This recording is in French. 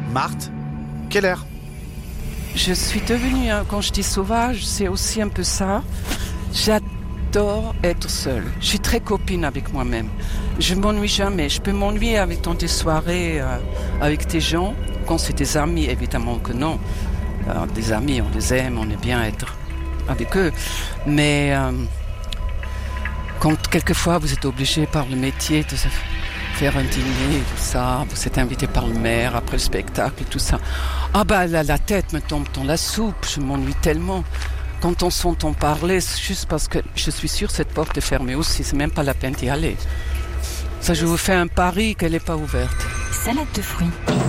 Marthe Keller. Je suis devenue, quand je dis sauvage, c'est aussi un peu ça. J'adore être seule. Je suis très copine avec moi-même. Je m'ennuie jamais. Je peux m'ennuyer dans des soirées avec des gens. Quand c'est des amis, évidemment que non. Alors, des amis, on les aime, on aime bien être avec eux. Mais quand quelquefois vous êtes obligé par le métier de faire un dîner, tout ça, vous êtes invité par le maire après le spectacle, tout ça. Ah bah la tête me tombe dans la soupe, je m'ennuie tellement. Quand on s'entend parler, c'est juste parce que je suis sûre que cette porte est fermée aussi, c'est même pas la peine d'y aller. Ça, je vous fais un pari qu'elle n'est pas ouverte. Salade de fruits.